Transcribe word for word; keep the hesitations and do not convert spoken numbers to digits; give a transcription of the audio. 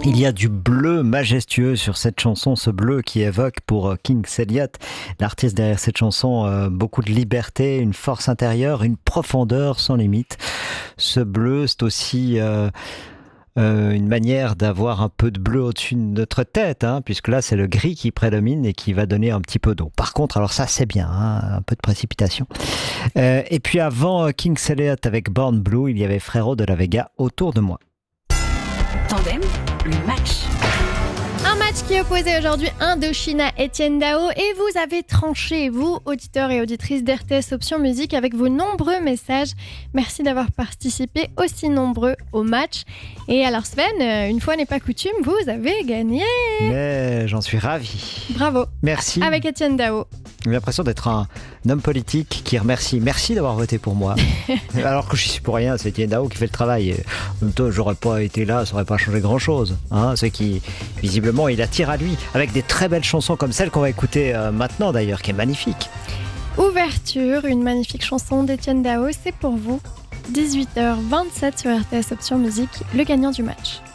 Il y a du bleu majestueux sur cette chanson, ce bleu qui évoque pour King Elliott, l'artiste derrière cette chanson, euh, beaucoup de liberté, une force intérieure, une profondeur sans limite. Ce bleu, c'est aussi euh, euh, une manière d'avoir un peu de bleu au-dessus de notre tête, hein, puisque là c'est le gris qui prédomine et qui va donner un petit peu d'eau. Par contre, alors ça c'est bien, hein, un peu de précipitation. Euh, et puis avant King Elliott avec Born Blue, il y avait Frérot de la Vega, Autour de moi. Tandem, le match. Un match qui opposait aujourd'hui Indochina et Etienne Dao, et vous avez tranché, vous, auditeurs et auditrices d'R T S Option Musique, avec vos nombreux messages. Merci d'avoir participé aussi nombreux au match. Et alors Sven, une fois n'est pas coutume, vous avez gagné. Mais j'en suis ravi. Bravo. Merci. Avec Etienne Dao. J'ai l'impression d'être un homme politique qui remercie. Merci d'avoir voté pour moi. Alors que je suis pour rien, c'est Etienne Dao qui fait le travail. En même temps, j'aurais pas été là, ça aurait pas changé grand-chose. Hein, ce qui, visiblement, il attire à lui, avec des très belles chansons comme celle qu'on va écouter euh, maintenant d'ailleurs, qui est magnifique. Ouverture, une magnifique chanson d'Etienne Dao, c'est pour vous. dix-huit heures vingt-sept sur R T S Option Musique, le gagnant du match.